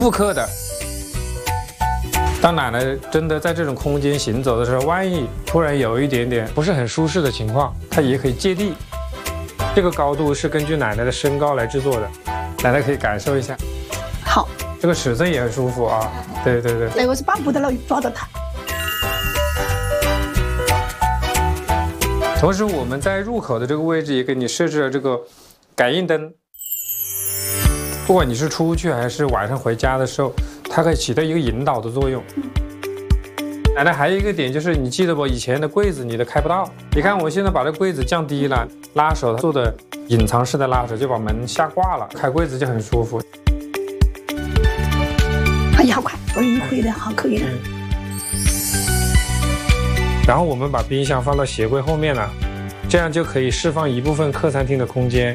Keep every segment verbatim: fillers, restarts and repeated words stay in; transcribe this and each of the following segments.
复刻的。当奶奶真的在这种空间行走的时候，万一突然有一点点不是很舒适的情况，它也可以接地。这个高度是根据奶奶的身高来制作的，奶奶可以感受一下。 好， 这个尺寸也很舒服啊。对对对， 那个是办不得了，抓着它。 同时，我们在入口的这个位置也给你设置了这个感应灯。不管你是出去还是晚上回家的时候，它可以起到一个引导的作用。奶奶还有一个点就是，你记得不？以前的柜子你都开不到。你看我现在把这柜子降低了，拉手做的隐藏式的拉手，就把门下挂了，开柜子就很舒服。 哎呀，快，我一会的好可以的。 然后我们把冰箱放到鞋柜后面了，这样就可以释放一部分客餐厅的空间。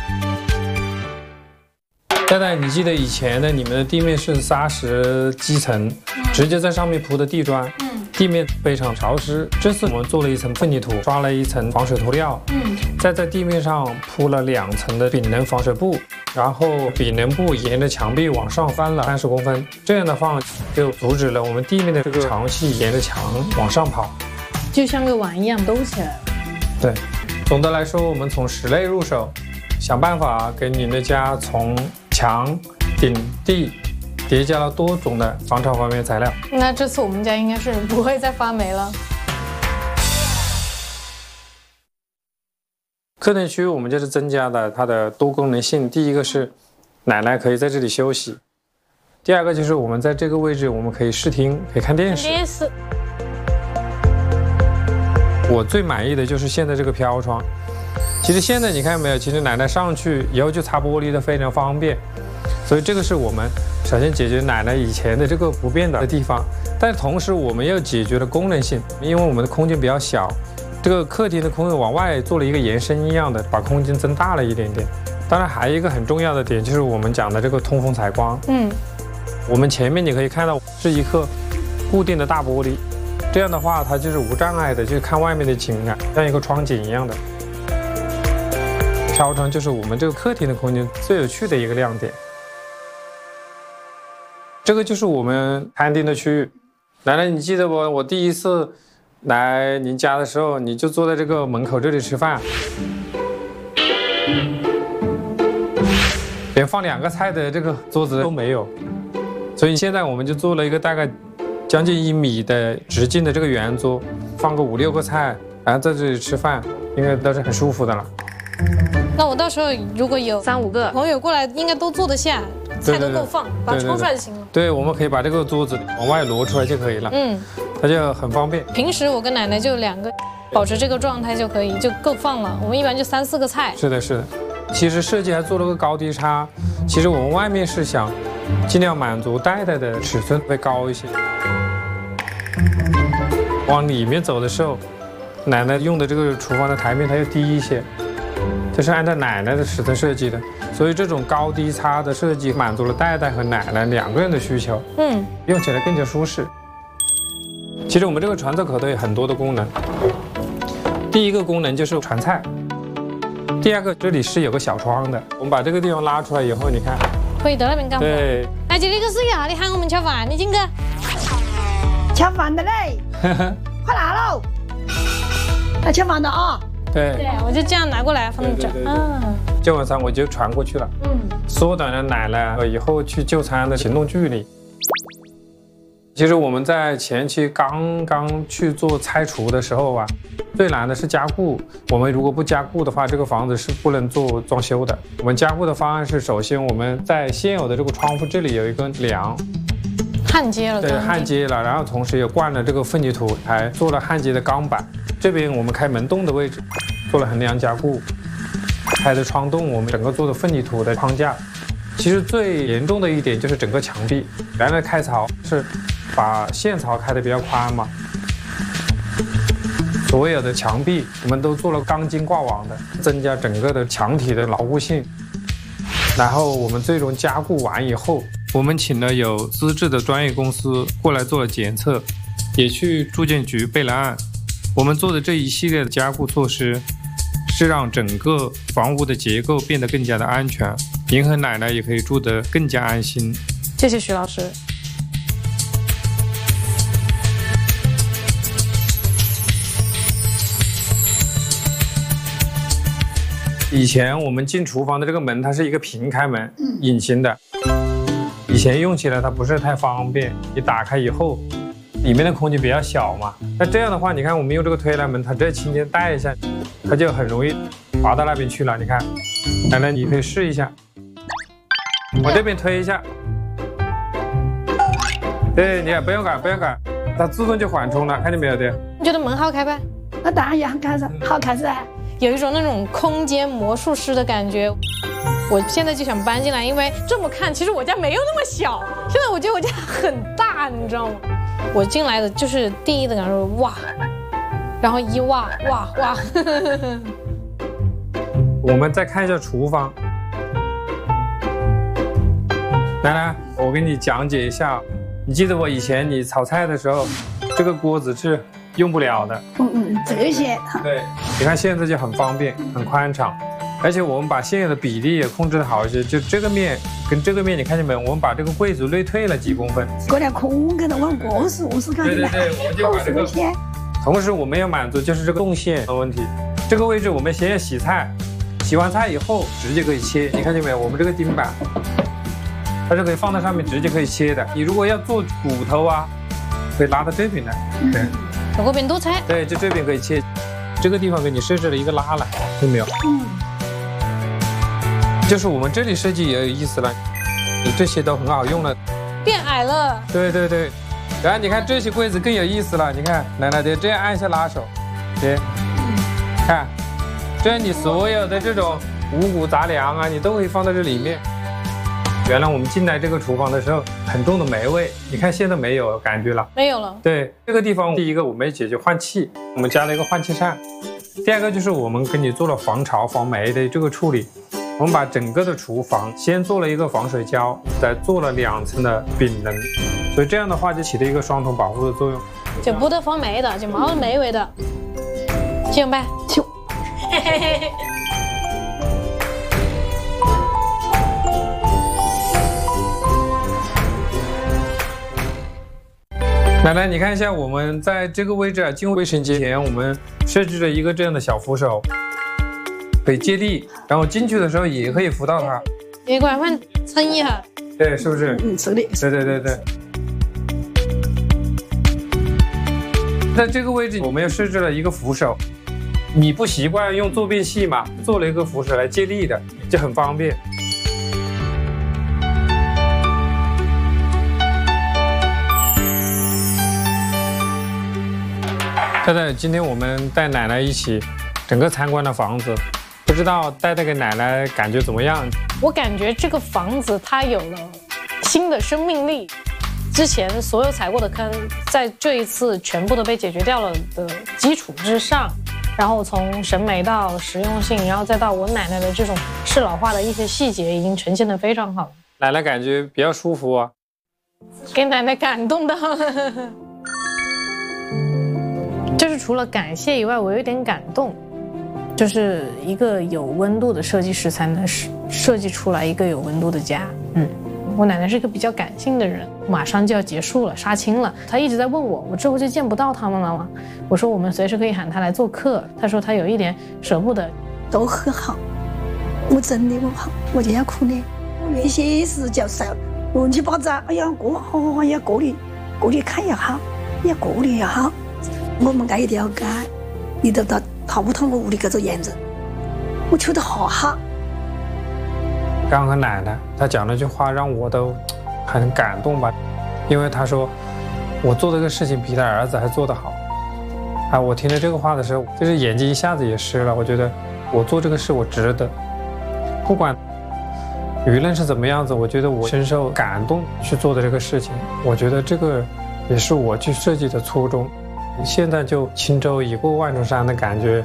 蛋蛋，你记得以前的你们的地面是砂石基层，嗯、直接在上面铺的地砖，嗯、地面非常潮湿。这次我们做了一层混凝土，刷了一层防水涂料，嗯、再在地面上铺了两层的丙能防水布，然后丙能布沿着墙壁往上翻了三十公分，这样的话就阻止了我们地面的这个潮气沿着墙往上跑， 就像个碗一样兜起来了。 对，总的来说，我们从室内入手，想办法给你的家从墙、顶、地叠加了多种的防潮方面材料。 那这次我们家应该是不会再发霉了。 客厅区我们就是增加了它的多功能性。第一个是奶奶可以在这里休息，第二个就是我们在这个位置我们可以视听，可以看电视。电视。我最满意的就是现在这个飘窗。其实现在你看没有，其实奶奶上去以后就擦玻璃的非常方便，所以这个是我们首先解决奶奶以前的这个不便的地方，但同时我们又解决了功能性，因为我们的空间比较小，这个客厅的空间往外做了一个延伸一样的，把空间增大了一点点。当然还有一个很重要的点就是我们讲的这个通风采光，嗯，我们前面你可以看到是一颗固定的大玻璃，这样的话它就是无障碍的，就是看外面的景啊，像一个窗景一样的。飘窗就是我们这个客厅的空间最有趣的一个亮点。这个就是我们餐厅的区域。奶奶，你记得不？我第一次来您家的时候，你就坐在这个门口这里吃饭，连放两个菜的这个桌子都没有。所以现在我们就做了一个大概将近一米的直径的这个圆桌，放个五六个菜，然后在这里吃饭，应该都是很舒服的了。 那我到时候如果有三五个朋友过来，应该都坐得下，菜都够放，把它抽出来就行了。 对，我们可以把这个桌子往外挪出来就可以了。嗯，它就很方便。 平时我跟奶奶就两个，保持这个状态就可以，就够放了。我们一般就三四个菜。 是的，是的。其实设计还做了个高低差，其实我们外面是想尽量满足袋袋的尺寸会高一些。往里面走的时候，奶奶用的这个厨房的台面它要低一些。这是按照奶奶的尺寸设计的，所以这种高低差的设计满足了袋袋和奶奶两个人的需求，嗯，用起来更加舒适。其实我们这个传奏口都有很多的功能，第一个功能就是传菜，第二个这里是有个小窗的，我们把这个地方拉出来以后，你看， 可以到那边干活。 对， 哎，这里个是呀，你喊我们吃饭，你进去。 吃饭的嘞，快拿喽，来吃饭的啊。 对， 对，我就这样拿过来放在这儿。啊， 就晚上我就传过去了，嗯，缩短了奶奶以后去就餐的行动距离。其实我们在前期刚刚去做拆除的时候啊，最难的是加固。我们如果不加固的话，这个房子是不能做装修的。我们加固的方案是，首先我们在现有的这个窗户这里有一根梁， 焊接了， 对，焊接了，然后同时也灌了这个混凝土，还做了焊接的钢板。这边我们开门洞的位置做了横梁加固，开的窗洞我们整个做的混凝土的框架。其实最严重的一点就是整个墙壁，原来开槽是把线槽开的比较宽嘛，所有的墙壁我们都做了钢筋挂网的，增加整个的墙体的牢固性。然后我们最终加固完以后，我们请了有资质的专业公司过来做了检测，也去住建局备了案。我们做的这一系列的加固措施，是让整个房屋的结构变得更加的安全，迎合奶奶也可以住得更加安心。 谢谢徐老师。 以前我们进厨房的这个门，它是一个平开门，隐形的。以前用起来它不是太方便，你打开以后，里面的空间比较小嘛。那这样的话，你看我们用这个推拉门，它这轻轻带一下，它就很容易滑到那边去了。你看，奶奶你可以试一下，往这边推一下。对，你看不用赶，不用赶，它自动就缓冲了，看见没有？对。 你觉得门好开吧？ 那当然也很开心，好开心。 有一种那种空间魔术师的感觉。我现在就想搬进来，因为这么看，其实我家没有那么小。现在我觉得我家很大，你知道吗？我进来的就是第一的感受，哇，然后一哇哇哇。 我们再看一下厨房。奶奶，我给你讲解一下。你记得我以前你炒菜的时候，这个锅子是用不了的。 嗯嗯，这些。 对，你看现在就很方便，很宽敞，而且我们把现有的比例也控制的好一些。就这个面跟这个面，你看见没有？我们把这个柜子内退了几公分。 过来空给它往过是我是看。 对对对，我们就把这个。同时我们要满足就是这个动线的问题。这个位置我们先要洗菜，洗完菜以后直接可以切。你看见没有？我们这个钉板。它是可以放在上面，直接可以切的。你如果要做骨头啊，可以拉到这边来。对， 从这边剁菜。 对，就这边可以切。这个地方给你设置了一个拉篮，看见没有？嗯。就是我们这里设计也有意思了，你这些都很好用了。 变矮了。对对对。然后你看这些柜子更有意思了，你看，奶奶得这样按一下拉手，对，看，这样你所有的这种五谷杂粮啊，你都可以放在这里面。原来我们进来这个厨房的时候，很重的霉味，你看现在没有感觉了， 没有了。 对，这个地方第一个我们解决换气，我们加了一个换气扇。第二个就是我们给你做了防潮防霉的这个处理，我们把整个的厨房先做了一个防水胶，再做了两层的丙能，所以这样的话就起了一个双重保护的作用， 就不得防霉的，就冇霉味的，行吧？ 行。 嘿嘿嘿嘿。 奶奶，你看一下，我们在这个位置啊，进卫生间前，我们设置了一个这样的小扶手，可以接地，然后进去的时候也可以扶到它。 别管换撑一下。 对，是不是？ 嗯，是的。 对对对对。在这个位置，我们又设置了一个扶手，你不习惯用坐便器嘛，做了一个扶手来接地的，就很方便。太太，今天我们带奶奶一起整个参观了房子，不知道带带给奶奶感觉怎么样？ 我感觉这个房子它有了新的生命力，之前所有踩过的坑，在这一次全部都被解决掉了的基础之上，然后从审美到实用性，然后再到我奶奶的这种适老化的一些细节，已经呈现得非常好。 奶奶感觉比较舒服啊， 给奶奶感动到了。就是除了感谢以外，我有点感动，就是一个有温度的设计师才能设计出来一个有温度的家。嗯，我奶奶是一个比较感性的人，马上就要结束了，杀青了，她一直在问我，我之后就见不到他们了吗？我说我们随时可以喊她来做客，她说她有一点舍不得。 都很好，我真的不好，我就要哭的。那些是叫啥？乱七八糟，哎呀，过好要过去，过去看也好，要过去也好。我们这一定要改，你都到逃不脱我屋里这个样子，我觉得好好。 刚刚奶奶她讲了句话，让我都很感动吧，因为她说我做这个事情比她儿子还做得好。啊，我听了这个话的时候，就是眼睛一下子也湿了。我觉得我做这个事我值得，不管舆论是怎么样子，我觉得我深受感动去做的这个事情，我觉得这个也是我去设计的初衷。现在就轻舟已过万重山的感觉。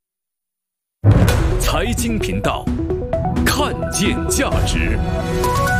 财经频道，看见价值。